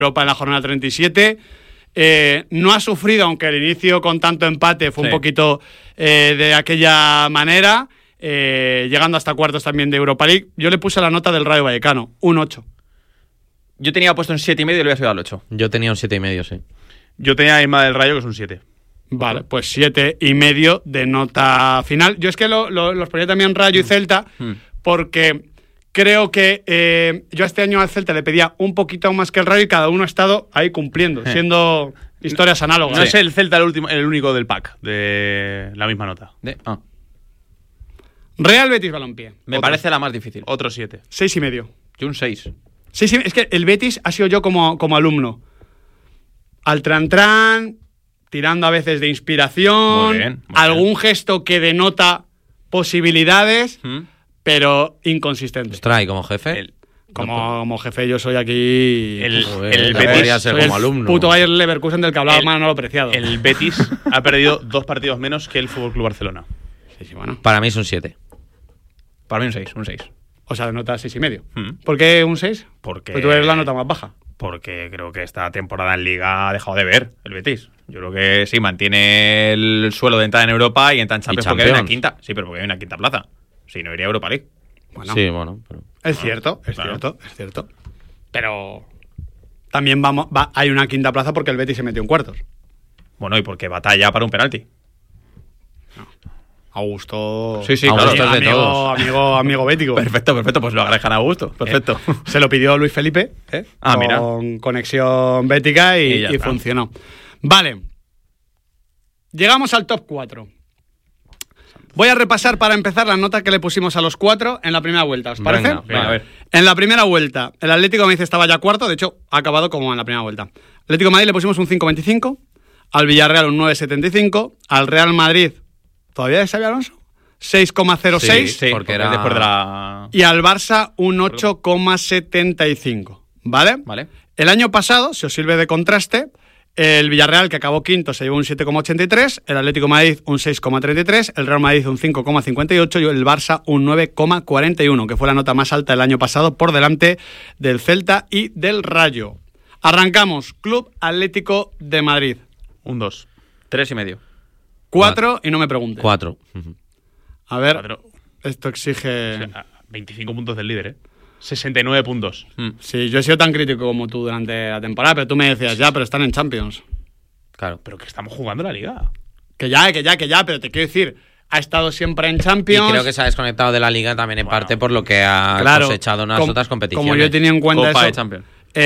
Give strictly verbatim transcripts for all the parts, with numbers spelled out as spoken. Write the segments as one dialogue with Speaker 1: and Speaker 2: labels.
Speaker 1: Europa en la jornada treinta y siete. Eh, no ha sufrido, aunque el inicio con tanto empate fue sí. un poquito eh, de aquella manera, eh, llegando hasta cuartos también de Europa League. Yo le puse la nota del Rayo Vallecano, un ocho.
Speaker 2: Yo tenía puesto un siete y medio y le voy a subir al ocho.
Speaker 3: Yo tenía un siete y medio, sí.
Speaker 4: Yo tenía a Isma del Rayo, que es un siete.
Speaker 1: Vale, pues siete y medio de nota final. Yo es que lo, lo, los ponía también Rayo y Celta, mm. porque creo que eh, yo este año al Celta le pedía un poquito más que el Rayo y cada uno ha estado ahí cumpliendo, eh. siendo historias análogas.
Speaker 4: No sí. es el Celta el, último, el único del pack de la misma nota.
Speaker 2: De, ah.
Speaker 1: Real Betis Balompié.
Speaker 2: Me otro. parece la más difícil.
Speaker 4: Otro siete.
Speaker 1: Seis y medio.
Speaker 2: Yo un seis.
Speaker 1: Sí, sí, es que el Betis ha sido yo como, como alumno. Al tran-tran, tirando a veces de inspiración,
Speaker 2: muy bien, muy
Speaker 1: algún
Speaker 2: bien.
Speaker 1: gesto que denota posibilidades, ¿Mm? pero inconsistente.
Speaker 3: Ostras, ¿y como jefe?
Speaker 4: El,
Speaker 1: como, como jefe yo soy aquí...
Speaker 4: El,
Speaker 3: Joder,
Speaker 4: el Betis
Speaker 3: ser
Speaker 1: soy
Speaker 3: como
Speaker 1: el
Speaker 3: alumno.
Speaker 1: puto Bayer Leverkusen del que hablaba
Speaker 4: el,
Speaker 1: Manolo Preciado.
Speaker 4: El Betis ha perdido dos partidos menos que el F C Barcelona.
Speaker 1: Sí, sí, bueno.
Speaker 3: Para mí es un siete.
Speaker 2: Para mí un seis, un seis.
Speaker 1: O sea, de nota seis y medio.
Speaker 4: ¿Mm?
Speaker 1: ¿Por qué un seis?
Speaker 4: Porque...
Speaker 1: Porque tú eres la nota más baja.
Speaker 4: Porque creo que esta temporada en Liga ha dejado de ver el Betis. Yo creo que sí, mantiene el suelo de entrar en Europa y entra en Champions, porque hay una quinta. Sí, pero porque hay una quinta plaza. Si no, iría a Europa League.
Speaker 1: Bueno,
Speaker 3: sí, bueno. Pero...
Speaker 1: Es cierto, es
Speaker 4: claro.
Speaker 1: cierto, es cierto. Pero también vamos, va, hay una quinta plaza porque el Betis se metió en cuartos.
Speaker 4: Bueno, y porque batalla para un penalti.
Speaker 1: No. Augusto.
Speaker 4: Sí, sí,
Speaker 3: Augusto
Speaker 4: claro.
Speaker 3: es de
Speaker 1: amigo,
Speaker 3: todos.
Speaker 1: Amigo, amigo bético.
Speaker 4: Perfecto, perfecto. Pues lo agradezcan a Augusto. Perfecto.
Speaker 1: Eh, se lo pidió Luis Felipe, ¿eh?
Speaker 4: Ah,
Speaker 1: con
Speaker 4: mira.
Speaker 1: conexión bética y,
Speaker 4: y,
Speaker 1: y funcionó. Vale. Llegamos al top cuatro. Voy a repasar para empezar las notas que le pusimos a los cuatro en la primera vuelta. ¿Os parece?
Speaker 4: Venga, venga, a ver.
Speaker 1: En la primera vuelta, el Atlético de Madrid estaba ya cuarto, de hecho, ha acabado como en la primera vuelta. Atlético de Madrid le pusimos un cinco coma veinticinco, al Villarreal un nueve coma setenta y cinco, al Real Madrid, ¿todavía es Xabi Alonso? seis coma cero seis,
Speaker 4: sí, sí, porque era después de la...
Speaker 1: y al Barça un ocho coma setenta y cinco, ¿vale?
Speaker 2: Vale.
Speaker 1: El año pasado, si os sirve de contraste, el Villarreal, que acabó quinto, se llevó un siete coma ochenta y tres, el Atlético de Madrid un seis coma treinta y tres, el Real Madrid un cinco coma cincuenta y ocho y el Barça un nueve coma cuarenta y uno, que fue la nota más alta el año pasado por delante del Celta y del Rayo. Arrancamos, Club Atlético de Madrid.
Speaker 4: Un dos.
Speaker 2: Tres y medio.
Speaker 1: Cuatro y no me preguntes.
Speaker 3: Cuatro.
Speaker 1: A ver,
Speaker 4: Cuatro.
Speaker 1: esto exige...
Speaker 4: O sea, veinticinco puntos del líder, ¿eh? sesenta y nueve puntos.
Speaker 2: Mm.
Speaker 1: Sí, yo he sido tan crítico como tú durante la temporada, pero tú me decías, ya, pero están en Champions.
Speaker 3: Claro.
Speaker 4: Pero que estamos jugando la Liga.
Speaker 1: Que ya, que ya, que ya, pero te quiero decir, ha estado siempre en Champions.
Speaker 3: Y creo que se ha desconectado de la Liga también en
Speaker 4: Bueno,
Speaker 3: parte por lo que ha
Speaker 1: claro,
Speaker 3: cosechado en las
Speaker 1: com-
Speaker 3: otras competiciones.
Speaker 1: Como yo he tenido en cuenta
Speaker 2: Copa
Speaker 1: eso.
Speaker 2: de Champions.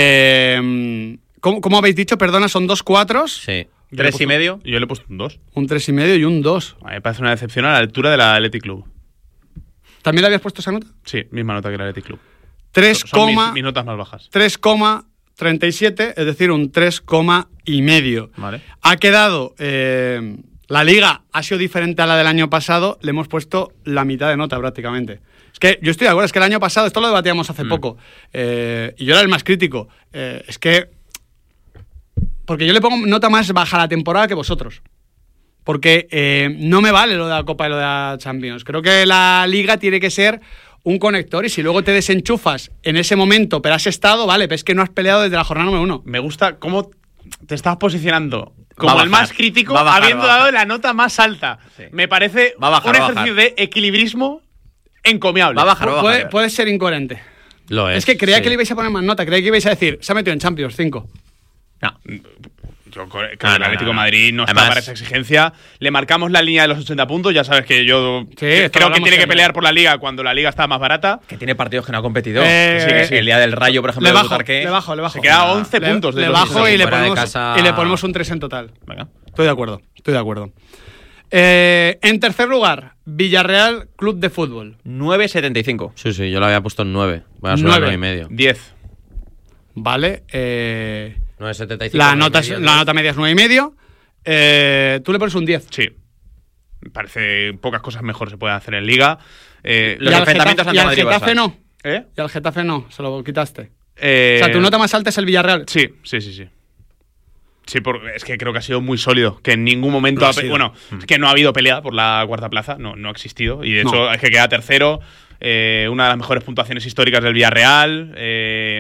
Speaker 1: Eh, ¿cómo, ¿Cómo habéis dicho? Perdona, son dos cuatros,
Speaker 3: Sí.
Speaker 1: Yo le he
Speaker 2: Tres y
Speaker 1: puesto-
Speaker 2: medio.
Speaker 4: Yo le he puesto un dos.
Speaker 1: un tres y medio y un dos.
Speaker 4: A mí me parece una decepción a la altura de la Athletic Club.
Speaker 1: ¿También le habías puesto esa nota?
Speaker 4: Sí, misma nota que la Athletic Club.
Speaker 1: tres,
Speaker 4: Son mis, mis notas más bajas.
Speaker 1: tres coma treinta y siete, es decir, un tres coma y medio.
Speaker 4: Vale.
Speaker 1: Ha quedado... eh, la Liga ha sido diferente a la del año pasado, le hemos puesto la mitad de nota prácticamente. Es que yo estoy de acuerdo, es que el año pasado, esto lo debatíamos hace
Speaker 2: Mm.
Speaker 1: poco, eh, y yo era el más crítico. Eh, es que... Porque yo le pongo nota más baja a la temporada que vosotros. Porque eh, no me vale lo de la Copa y lo de la Champions. Creo que la Liga tiene que ser un conector y si luego te desenchufas en ese momento, pero has estado, vale, pero es que no has peleado desde la jornada número uno.
Speaker 4: Me gusta cómo te estás posicionando como
Speaker 2: Va a
Speaker 4: el
Speaker 2: bajar.
Speaker 4: más crítico,
Speaker 2: Va a bajar,
Speaker 4: habiendo
Speaker 2: va a
Speaker 4: dado
Speaker 2: bajar.
Speaker 4: la nota más alta.
Speaker 2: Sí.
Speaker 4: Me parece
Speaker 2: Va a bajar,
Speaker 4: un
Speaker 2: va a
Speaker 4: ejercicio
Speaker 2: bajar.
Speaker 4: de equilibrismo encomiable.
Speaker 2: Va a bajar, va a
Speaker 1: Puede,
Speaker 2: bajar.
Speaker 1: puede ser incoherente.
Speaker 3: Lo es.
Speaker 1: Es que creía
Speaker 3: sí.
Speaker 1: que le ibais a poner más nota, creía que ibais a decir, se ha metido en Champions, cinco.
Speaker 4: No, yo creo que
Speaker 2: No,
Speaker 4: el
Speaker 2: no,
Speaker 4: Atlético
Speaker 2: no, no.
Speaker 4: de Madrid no está
Speaker 2: Además-
Speaker 4: para esa exigencia. Le marcamos la línea de los ochenta puntos. Ya sabes que yo
Speaker 1: Sí,
Speaker 4: creo
Speaker 1: esto
Speaker 4: que
Speaker 1: lo hablamos
Speaker 4: tiene que
Speaker 1: siempre.
Speaker 4: pelear por la Liga cuando la Liga está más barata.
Speaker 2: Que tiene partidos que no ha competido.
Speaker 1: Eh,
Speaker 2: Que sí, que sí. El día del Rayo, por ejemplo,
Speaker 1: Le
Speaker 2: de
Speaker 1: bajo,
Speaker 2: Butarque.
Speaker 1: le bajo, le bajo.
Speaker 4: Se queda a once
Speaker 1: Le-
Speaker 4: puntos de
Speaker 1: le
Speaker 4: los
Speaker 1: bajo
Speaker 4: ochenta
Speaker 1: y le,
Speaker 3: fuera de
Speaker 1: ponemos,
Speaker 3: casa.
Speaker 1: y le ponemos un tres en total.
Speaker 4: Venga.
Speaker 1: Estoy de acuerdo, estoy de acuerdo. Eh, en tercer lugar, Villarreal Club de Fútbol.
Speaker 2: nueve setenta y cinco.
Speaker 3: Sí, sí, yo lo había puesto en nueve. Voy a subir a
Speaker 1: Nueve.
Speaker 3: nueve y medio.
Speaker 4: diez.
Speaker 1: Vale. Eh,
Speaker 3: nueve setenta y cinco.
Speaker 1: la, nota, es- la nota media es nueve y medio. Eh, tú le pones un diez.
Speaker 4: Sí. Me parece pocas cosas mejor se pueden hacer en Liga. Eh,
Speaker 2: Los
Speaker 1: y al
Speaker 2: enfrentamientos
Speaker 1: Getafe, y
Speaker 2: ante
Speaker 1: al
Speaker 2: Madrid y
Speaker 1: Getafe
Speaker 2: Barça.
Speaker 1: no.
Speaker 4: ¿Eh?
Speaker 1: Y al Getafe no, se lo quitaste.
Speaker 4: Eh,
Speaker 1: O sea, tu nota más alta es el Villarreal.
Speaker 4: Sí, sí, sí, sí. Sí, porque es que creo que ha sido muy sólido. Que en ningún momento.
Speaker 1: Lo ha
Speaker 4: ha pe-
Speaker 1: sido.
Speaker 4: bueno, es que no ha habido pelea por la cuarta plaza. No, no ha existido. Y de
Speaker 1: No.
Speaker 4: hecho, es que queda tercero. eh, una de las mejores puntuaciones históricas del Villarreal. eh,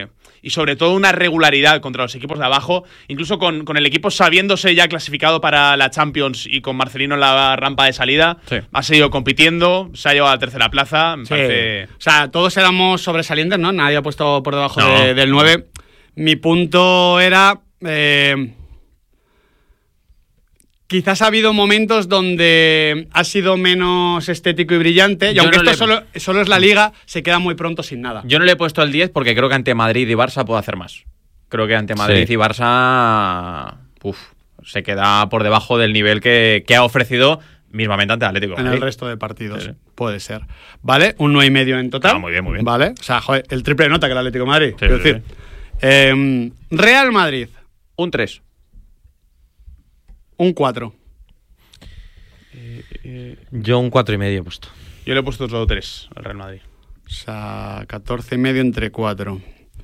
Speaker 5: y sobre todo una regularidad contra los equipos de abajo, incluso con, con el equipo sabiéndose ya clasificado para la Champions y con Marcelino en la rampa de salida,
Speaker 4: Sí.
Speaker 5: ha seguido compitiendo, se ha llevado a la tercera plaza, me
Speaker 1: Sí.
Speaker 5: parece...
Speaker 1: O sea, todos éramos sobresalientes, ¿no? Nadie ha puesto por debajo
Speaker 4: No.
Speaker 1: de- del nueve. Mi punto era... eh, quizás ha habido momentos donde ha sido menos estético y brillante. Y
Speaker 2: Yo
Speaker 1: aunque
Speaker 2: no
Speaker 1: esto
Speaker 2: le-
Speaker 1: solo, solo es la Liga, se queda muy pronto sin nada.
Speaker 2: Yo no le he puesto el diez porque creo que ante Madrid y Barça puede hacer más. Creo que ante Madrid
Speaker 3: Sí.
Speaker 2: y Barça uf, se queda por debajo del nivel que, que ha ofrecido mismamente ante Atlético de
Speaker 1: En el
Speaker 2: Madrid.
Speaker 1: resto de partidos.
Speaker 2: Sí, sí.
Speaker 1: Puede ser. ¿Vale? Un nueve y medio en total.
Speaker 5: Ah, muy bien, muy bien.
Speaker 1: ¿Vale? O sea, joder, el triple de nota que el Atlético de Madrid.
Speaker 5: Sí,
Speaker 1: quiero
Speaker 5: sí,
Speaker 1: decir. Eh, Real Madrid,
Speaker 2: Un tres.
Speaker 1: un cuatro.
Speaker 3: Yo un cuatro y medio he puesto.
Speaker 5: Yo le he puesto solo tres al Real Madrid.
Speaker 1: O sea, catorce y medio entre cuatro.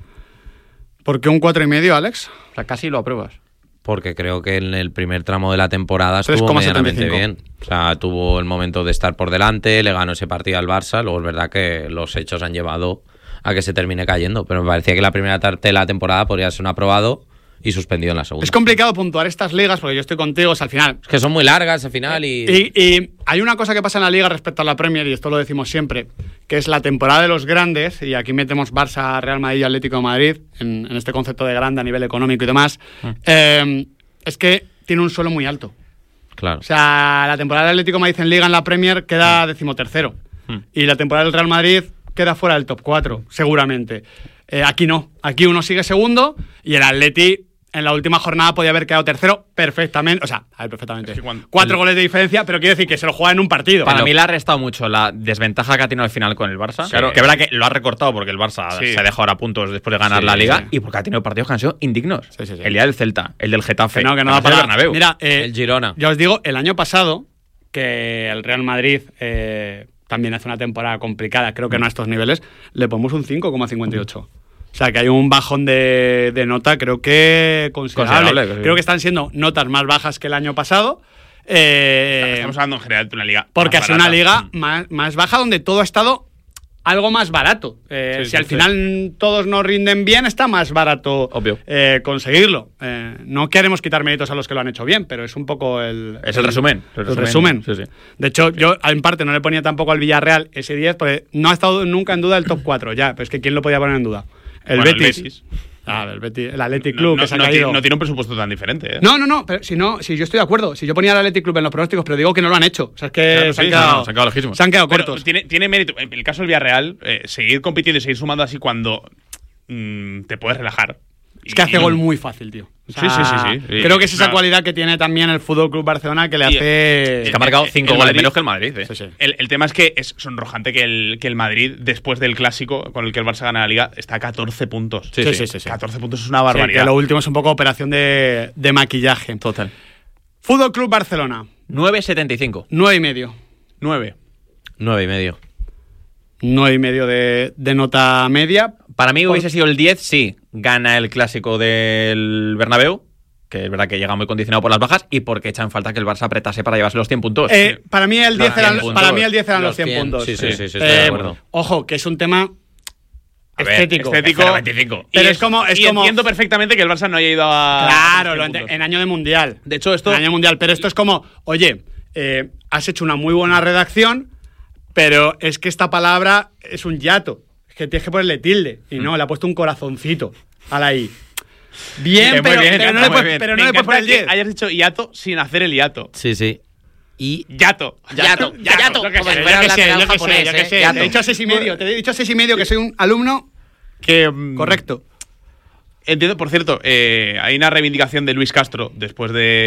Speaker 1: ¿Por qué un cuatro y medio, Alex?
Speaker 2: O sea, casi lo apruebas.
Speaker 3: Porque creo que en el primer tramo de la temporada
Speaker 1: tres
Speaker 3: estuvo
Speaker 1: coma setenta y
Speaker 3: medianamente
Speaker 1: cinco.
Speaker 3: bien. O sea, tuvo el momento de estar por delante, le ganó ese partido al Barça. Luego es verdad que los hechos han llevado a que se termine cayendo. Pero me parecía que la primera parte de la temporada podría ser un aprobado y suspendido en la segunda.
Speaker 1: Es complicado puntuar estas ligas porque yo estoy contigo, o sea, al final.
Speaker 3: Es que son muy largas al final y...
Speaker 1: Y, y hay una cosa que pasa en la liga respecto a la Premier, y esto lo decimos siempre, que es la temporada de los grandes, y aquí metemos Barça, Real Madrid y Atlético de Madrid, en, en este concepto de grande a nivel económico y demás, eh, es que tiene un suelo muy alto.
Speaker 3: Claro.
Speaker 1: O sea, la temporada del Atlético de Madrid en Liga en la Premier queda decimotercero. Y la temporada del Real Madrid queda fuera del top cuatro, seguramente. Eh, aquí no. Aquí uno sigue segundo y el Atleti en la última jornada podía haber quedado tercero perfectamente. O sea, a ver, perfectamente.
Speaker 5: Es que cuando-
Speaker 1: Cuatro goles de diferencia, pero quiero decir que se lo juega en un partido.
Speaker 2: Para
Speaker 1: Pero-
Speaker 2: mí le ha restado mucho la desventaja que ha tenido al final con el Barça.
Speaker 5: Claro.
Speaker 2: Que es verdad que lo ha recortado porque el Barça
Speaker 5: Sí.
Speaker 2: se ha dejado ahora puntos después de ganar
Speaker 1: Sí,
Speaker 2: la Liga
Speaker 1: sí.
Speaker 2: y porque ha tenido partidos que han sido indignos.
Speaker 1: Sí, sí, sí.
Speaker 2: El día del Celta, el del Getafe,
Speaker 1: Que no, que no
Speaker 2: el
Speaker 1: va a parar.
Speaker 2: Bernabéu.
Speaker 1: Mira, eh,
Speaker 3: El Girona.
Speaker 1: ya os digo, el año pasado, que el Real Madrid eh, también hace una temporada complicada, creo que no a estos niveles, le ponemos un cinco coma cincuenta y ocho. O sea, que hay un bajón de, de nota, creo que considerable.
Speaker 2: Considerable, sí.
Speaker 1: Creo que están siendo notas más bajas que el año pasado. Eh,
Speaker 5: Estamos hablando en general de una liga
Speaker 1: porque ha
Speaker 5: más
Speaker 1: sido una
Speaker 5: barata.
Speaker 1: liga más, más baja donde todo ha estado algo más barato. Eh,
Speaker 5: Sí,
Speaker 1: si
Speaker 5: sí,
Speaker 1: al
Speaker 5: sí.
Speaker 1: final todos no rinden bien, está más barato
Speaker 2: Obvio.
Speaker 1: eh, conseguirlo. Eh, no queremos quitar méritos a los que lo han hecho bien, pero es un poco el...
Speaker 2: Es el resumen.
Speaker 1: El resumen.
Speaker 2: Sí, sí.
Speaker 1: De hecho, yo en parte no le ponía tampoco al Villarreal ese diez, porque no ha estado nunca en duda el top cuatro ya, pero es que ¿quién lo podía poner en duda? El
Speaker 5: Bueno, el
Speaker 1: Betis.
Speaker 5: Betis.
Speaker 1: Ah, el Betis. El Athletic
Speaker 5: No,
Speaker 1: Club,
Speaker 5: no,
Speaker 1: que se ha
Speaker 5: no
Speaker 1: caído.
Speaker 5: tiene, no tiene un presupuesto tan diferente, ¿eh?
Speaker 1: No, no, no, pero si no, si yo estoy de acuerdo. Si yo ponía al Athletic Club en los pronósticos, pero digo que no lo han hecho. O sea, es que
Speaker 5: Claro,
Speaker 1: se, han
Speaker 5: sí,
Speaker 1: quedado,
Speaker 5: no, no, se han quedado lejísimos.
Speaker 1: se han quedado
Speaker 5: Pero
Speaker 1: cortos.
Speaker 5: Tiene, tiene mérito. En el caso del Villarreal, eh, seguir compitiendo y seguir sumando así cuando mm, te puedes relajar.
Speaker 1: Es que hace
Speaker 5: Y-
Speaker 1: gol muy fácil, tío. O sea,
Speaker 5: Sí, sí, sí, sí. Sí.
Speaker 1: Creo que es esa
Speaker 5: No.
Speaker 1: cualidad que tiene también el Fútbol Club Barcelona que le
Speaker 5: Y-
Speaker 1: hace.
Speaker 2: Es que ha marcado cinco
Speaker 5: el
Speaker 2: goles
Speaker 5: Madrid-
Speaker 2: menos que el Madrid. ¿eh?
Speaker 1: Sí, sí.
Speaker 5: El, el tema es que es sonrojante que el, que el Madrid, después del clásico con el que el Barça gana la Liga, está a catorce puntos.
Speaker 1: Sí, sí, sí, sí, sí.
Speaker 5: catorce puntos es una
Speaker 1: Sí,
Speaker 5: barbaridad.
Speaker 1: que lo último es un poco operación de, de maquillaje.
Speaker 2: Total.
Speaker 1: Fútbol Club Barcelona,
Speaker 2: nueve setenta y cinco.
Speaker 1: nueve y medio.
Speaker 5: Nueve.
Speaker 3: Nueve y medio.
Speaker 1: Nueve y medio de, de nota media.
Speaker 2: Para mí hubiese sido el diez, sí. Gana el clásico del Bernabéu, que es verdad que llega muy condicionado por las bajas, y porque echa en falta que el Barça apretase para llevarse los cien puntos.
Speaker 1: Eh, para mí el
Speaker 2: Los
Speaker 1: diez eran,
Speaker 2: cien puntos.
Speaker 1: para mí el diez eran los
Speaker 3: Los
Speaker 1: cien,
Speaker 3: cien,
Speaker 1: puntos.
Speaker 3: sí, sí, sí, sí, estoy
Speaker 1: Eh,
Speaker 3: de acuerdo.
Speaker 1: Ojo, que es un tema
Speaker 2: A ver,
Speaker 1: estético.
Speaker 5: estético.
Speaker 2: cero veinticinco.
Speaker 1: Pero
Speaker 5: Y
Speaker 1: es como- es
Speaker 5: y
Speaker 1: como-
Speaker 5: entiendo perfectamente que el Barça no haya ido a.
Speaker 1: Claro,
Speaker 5: a
Speaker 1: lo
Speaker 5: los
Speaker 1: ente-
Speaker 5: cien puntos.
Speaker 1: en año de mundial.
Speaker 5: De hecho, esto.
Speaker 1: En año mundial. Pero esto es como, oye, eh, has hecho una muy buena redacción, pero es que esta palabra es un hiato. Es que tienes que ponerle tilde. Y no, le ha puesto un corazoncito a la I. Bien,
Speaker 2: Muy
Speaker 1: pero,
Speaker 2: bien,
Speaker 1: pero no
Speaker 2: muy
Speaker 1: le puedes,
Speaker 2: bien.
Speaker 1: pero
Speaker 5: Me
Speaker 1: no le puedes
Speaker 5: encanta
Speaker 1: poner el
Speaker 5: que
Speaker 1: diez.
Speaker 5: hayas dicho hiato sin hacer el hiato.
Speaker 3: Sí, sí. Y
Speaker 5: Yato.
Speaker 2: Yato, yato,
Speaker 5: Yo que
Speaker 2: como
Speaker 5: sé,
Speaker 2: si
Speaker 5: yo
Speaker 2: fuera
Speaker 5: que
Speaker 2: un
Speaker 5: sé,
Speaker 2: lateral
Speaker 5: yo que sé,
Speaker 2: japonés,
Speaker 5: yo que
Speaker 2: ¿eh?
Speaker 5: sé.
Speaker 2: Yato.
Speaker 1: Te he dicho seis y medio. Te he dicho seis y medio que soy un alumno
Speaker 5: Que, mm,
Speaker 1: correcto.
Speaker 5: Entiendo, por cierto, eh, hay una reivindicación de Luis Castro después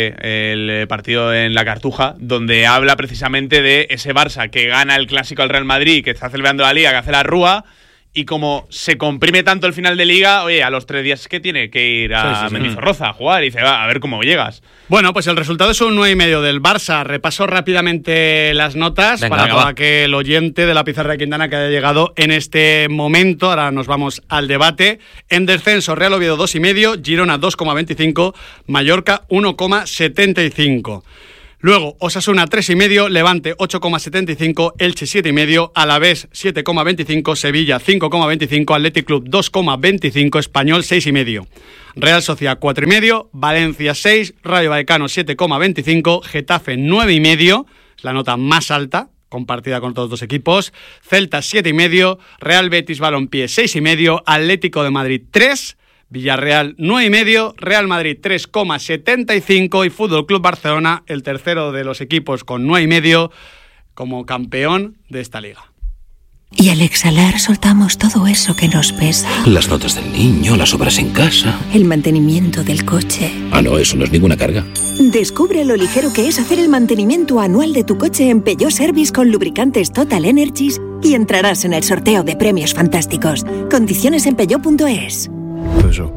Speaker 5: del partido en la Cartuja, donde habla precisamente de ese Barça que gana el clásico al Real Madrid, que está celebrando la Liga, que hace la rúa, y como se comprime tanto el final de Liga, oye, a los tres días que tiene que ir a
Speaker 1: Sí, sí, sí.
Speaker 5: Mendizorroza a jugar, y dice, va, a ver cómo llegas.
Speaker 1: Bueno, pues el resultado es un nueve y medio del Barça. Repaso rápidamente las notas
Speaker 3: Venga,
Speaker 1: para
Speaker 3: venga,
Speaker 1: todo
Speaker 3: va.
Speaker 1: aquel oyente de la pizarra de Quintana que haya llegado en este momento. Ahora nos vamos al debate. En descenso, Real Oviedo dos y medio, Girona dos coma veinticinco, Mallorca uno coma setenta y cinco. Luego, Osasuna tres y medio, Levante ocho coma setenta y cinco, Elche siete y medio, Alavés siete coma veinticinco, Sevilla cinco coma veinticinco, Athletic Club dos coma veinticinco, Español seis y medio. Real Sociedad cuatro y medio, Valencia seis, Rayo Vallecano siete coma veinticinco, Getafe nueve y medio, es la nota más alta compartida con todos los equipos, Celta siete y medio, Real Betis Balompié seis y medio, Atlético de Madrid tres, Villarreal nueve y medio, Real Madrid tres coma setenta y cinco y Fútbol Club Barcelona, el tercero de los equipos con nueve y medio, como campeón de esta liga.
Speaker 6: Y al exhalar soltamos todo eso que nos pesa.
Speaker 7: Las notas del niño, las obras en casa.
Speaker 6: El mantenimiento del coche.
Speaker 7: Ah, no, eso no es ninguna carga.
Speaker 6: Descubre lo ligero que es hacer el mantenimiento anual de tu coche en Peugeot Service con lubricantes Total Energies y entrarás en el sorteo de premios fantásticos. Condiciones en peugeot punto es.
Speaker 7: Eso.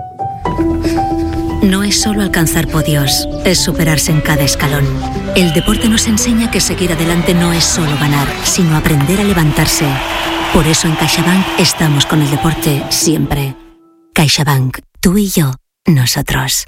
Speaker 8: No es solo alcanzar podios, es superarse en cada escalón. El deporte nos enseña que seguir adelante no es solo ganar, sino aprender a levantarse. Por eso en CaixaBank estamos con el deporte siempre. CaixaBank, tú y yo, nosotros.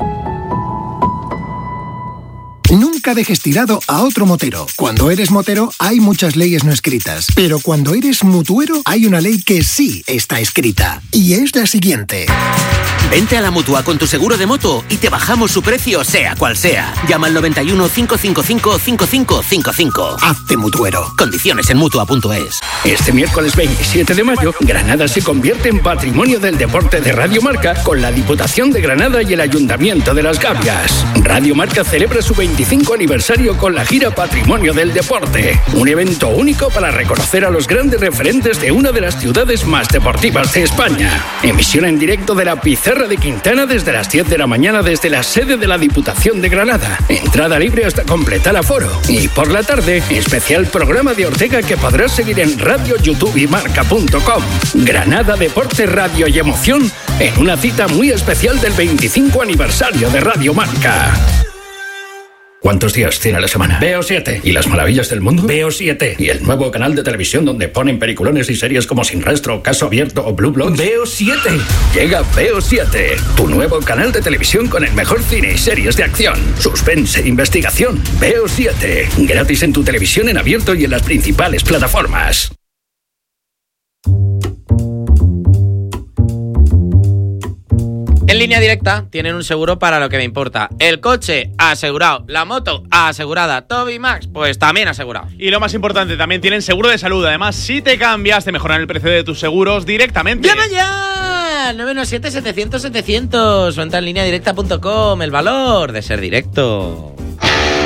Speaker 9: Nunca dejes tirado a otro motero. Cuando eres motero hay muchas leyes no escritas, pero cuando eres mutuero hay una ley que sí está escrita, y es la siguiente.
Speaker 10: Vente a la Mutua con tu seguro de moto y te bajamos su precio sea cual sea. Llama al noventa y uno, cinco cinco cinco, cinco cinco cinco cinco.
Speaker 9: Hazte mutuero.
Speaker 10: Condiciones en mutua punto es.
Speaker 11: Este miércoles veintisiete de mayo, Granada se convierte en Patrimonio del Deporte de Radio Marca con la Diputación de Granada y el Ayuntamiento de Las Gavias. Radio Marca celebra su veinticinco aniversario con la gira Patrimonio del Deporte. Un evento único para reconocer a los grandes referentes de una de las ciudades más deportivas de España. Emisión en directo de la Pizarra de Quintana desde las diez de la mañana desde la sede de la Diputación de Granada. Entrada libre hasta completar aforo. Y por la tarde, especial programa de Ortega que podrás seguir en radio, YouTube y marca punto com. Granada, deporte, radio y emoción en una cita muy especial del veinticinco aniversario de Radio Marca. ¿Cuántos días tiene la semana? Veo siete. ¿Y las maravillas del mundo? Veo siete. ¿Y el nuevo canal de televisión donde ponen peliculones y series como Sin Rastro, Caso Abierto o Blue Bloods? Veo siete. Llega Veo siete, tu nuevo canal de televisión con el mejor cine y series de acción, suspense e investigación. Veo siete. Gratis en tu televisión en abierto y en las principales plataformas.
Speaker 3: En Línea Directa tienen un seguro para lo que me importa. El coche asegurado, la moto asegurada, Toby Max pues también asegurado.
Speaker 5: Y lo más importante, también tienen seguro de salud. Además, si te cambias, te mejoran el precio de tus seguros directamente.
Speaker 3: ¡Llama ya! nueve uno siete, setecientos, setecientos o entra en línea directa punto com. El valor de ser directo.